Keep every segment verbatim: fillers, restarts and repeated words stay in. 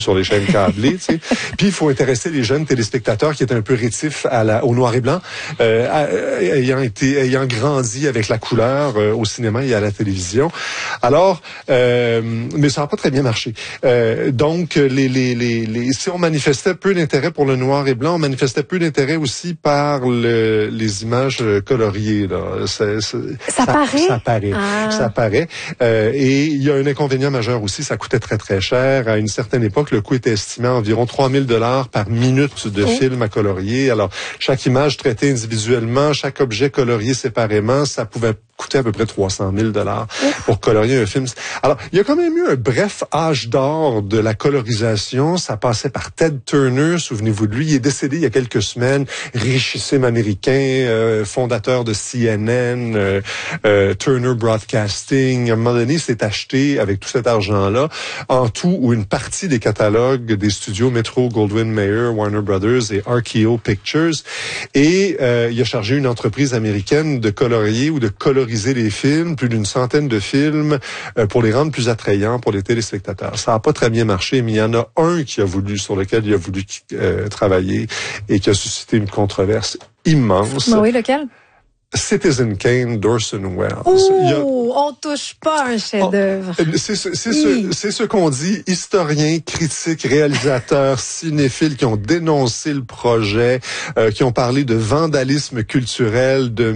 sur les chaînes câblées, tu sais. Puis il faut intéresser les jeunes téléspectateurs qui étaient un peu rétifs à la, au noir et blanc, euh, à, ayant été, ayant grandi avec la couleur euh, au cinéma et à la télévision. Alors, euh, mais ça n'a pas très bien marché. Euh, donc, les, les, les, les, si on manifestait peu d'intérêt pour le noir et blanc, on manifestait peu d'intérêt aussi par le, les images coloriées. Là. Ça, ça, ça, ça paraît. Ça paraît. Ah. Ça paraît. Euh, et il y a un inconvénient majeur aussi. Ça coûtait très très cher à une certaine époque. Le coût était estimé à environ trois mille dollars par minute de oh. film à colorier. Alors, chaque image traitée individuellement, chaque objet colorié séparément, ça pouvait coûter à peu près trois cent mille dollars pour colorier un film. Alors, il y a quand même eu un bref âge d'or de la colorisation. Ça passait par Ted Turner, souvenez-vous de lui. Il est décédé il y a quelques semaines, richissime américain, euh, fondateur de C N N, euh, euh, Turner Broadcasting. À un moment donné, il s'est acheté, avec tout cet argent-là, en tout ou une partie des catalogues des studios Metro, Goldwyn Mayer, Warner Brothers et R K O Pictures. Et euh, il a chargé une entreprise américaine de colorier ou de coloriser les films, plus d'une centaine de films, euh, pour les rendre plus attrayants pour les téléspectateurs. Ça n'a pas très bien marché, mais il y en a un qui a voulu, sur lequel il a voulu euh, travailler et qui a suscité une controverse immense. Ben oui, lequel? Citizen Kane d'Orson Welles. Oh, on touche pas un chef-d'œuvre. Oh, c'est ce, c'est oui. ce, c'est ce qu'on dit, historiens, critiques, réalisateurs, cinéphiles qui ont dénoncé le projet, euh, qui ont parlé de vandalisme culturel, de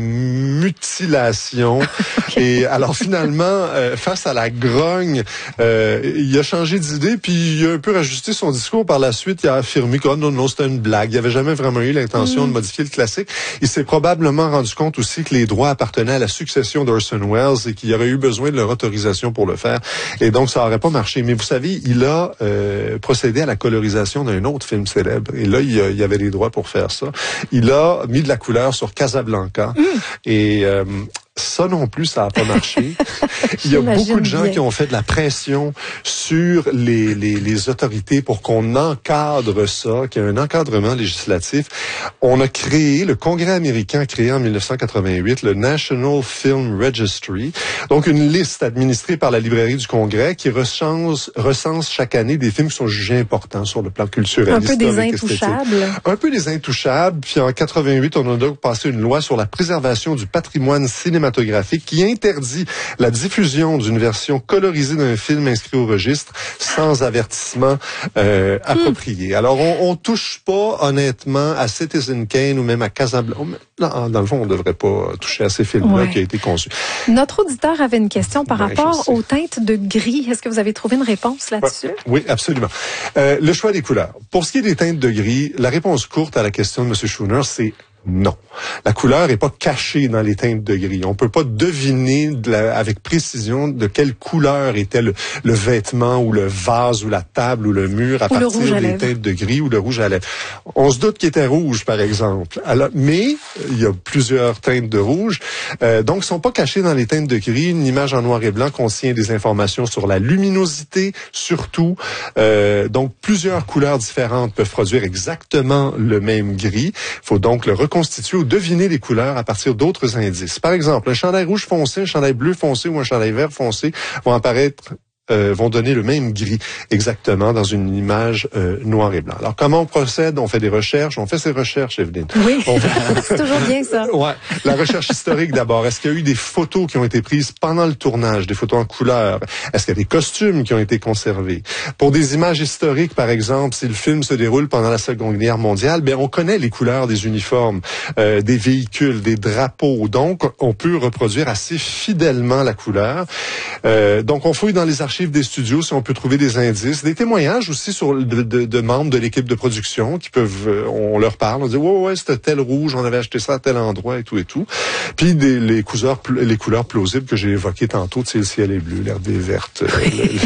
mutilation. Et alors finalement, euh, face à la grogne, euh, il a changé d'idée, puis il a un peu rajusté son discours par la suite. Il a affirmé que oh, non, non, c'était une blague. Il avait jamais vraiment eu l'intention mm. de modifier le classique. Il s'est probablement rendu compte aussi que les droits appartenaient à la succession d'Orson Welles et qu'il y aurait eu besoin de leur autorisation pour le faire. Et donc, ça n'aurait pas marché. Mais vous savez, il a euh, procédé à la colorisation d'un autre film célèbre. Et là, il, a, il y avait les droits pour faire ça. Il a mis de la couleur sur Casablanca. Mm. Et... Euh, ça non plus, ça n'a pas marché. Il y a beaucoup de gens bien. qui ont fait de la pression sur les, les, les autorités pour qu'on encadre ça, qu'il y ait un encadrement législatif. On a créé, le Congrès américain a créé en dix-neuf cent quatre-vingt-huit le National Film Registry, donc une liste administrée par la librairie du Congrès qui recense, recense chaque année des films qui sont jugés importants sur le plan culturel. Un peu des intouchables. Esthétique. Un peu des intouchables. Puis en quatre-vingt-huit, on a donc passé une loi sur la préservation du patrimoine cinématographique qui interdit la diffusion d'une version colorisée d'un film inscrit au registre sans avertissement euh, approprié. Mm. Alors, on, on touche pas honnêtement à Citizen Kane ou même à Casablanca. Non, dans le fond, on devrait pas toucher à ces films-là ouais. qui a été conçu. Notre auditeur avait une question par ouais, rapport aux teintes de gris. Est-ce que vous avez trouvé une réponse là-dessus? Ouais. Oui, absolument. Euh, le choix des couleurs. Pour ce qui est des teintes de gris, la réponse courte à la question de M. Schooner, c'est non. La couleur est pas cachée dans les teintes de gris. On peut pas deviner de la, avec précision de quelle couleur était le, le vêtement ou le vase ou la table ou le mur à ou partir des teintes de gris ou le rouge à lèvres. On se doute qu'il était rouge, par exemple. Alors, mais il y a plusieurs teintes de rouge. Euh, donc, ils sont pas cachés dans les teintes de gris. Une image en noir et blanc contient des informations sur la luminosité, surtout. Euh, donc, plusieurs couleurs différentes peuvent produire exactement le même gris. Il faut donc le reconstituer ou deviner les couleurs à partir d'autres indices. Par exemple, un chandail rouge foncé, un chandail bleu foncé ou un chandail vert foncé vont apparaître Euh, vont donner le même gris exactement dans une image euh, noir et blanc. Alors, comment on procède? On fait des recherches. On fait ces recherches, Evelyne. Oui, on... c'est toujours bien ça. Ouais. La recherche historique d'abord. Est-ce qu'il y a eu des photos qui ont été prises pendant le tournage, des photos en couleur? Est-ce qu'il y a des costumes qui ont été conservés? Pour des images historiques, par exemple, si le film se déroule pendant la Seconde Guerre mondiale, ben on connaît les couleurs des uniformes, euh, des véhicules, des drapeaux. Donc, on peut reproduire assez fidèlement la couleur. Euh, donc, on fouille dans les archives des studios si on peut trouver des indices, des témoignages aussi sur de, de, de membres de l'équipe de production qui peuvent, euh, on leur parle, on dit ouais ouais c'était tel rouge, on avait acheté ça à tel endroit et tout et tout. Puis des, les couleurs les couleurs plausibles que j'ai évoquées tantôt, tu sais, le ciel est bleu, l'herbe est verte, euh,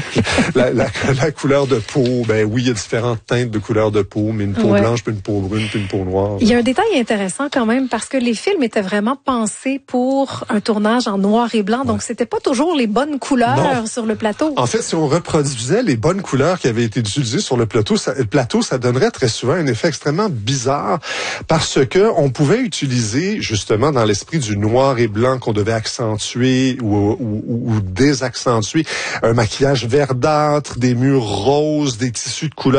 le, la, la, la couleur de peau, ben oui il y a différentes teintes de couleur de peau, mais une peau ouais. blanche puis une peau brune puis une peau noire. Il y a un détail intéressant quand même parce que les films étaient vraiment pensés pour un tournage en noir et blanc, ouais. donc c'était pas toujours les bonnes couleurs non. sur le plateau. En fait, si on reproduisait les bonnes couleurs qui avaient été utilisées sur le plateau, ça, le plateau, ça donnerait très souvent un effet extrêmement bizarre parce que on pouvait utiliser justement dans l'esprit du noir et blanc qu'on devait accentuer ou, ou, ou, ou désaccentuer un maquillage verdâtre, des murs roses, des tissus de couleur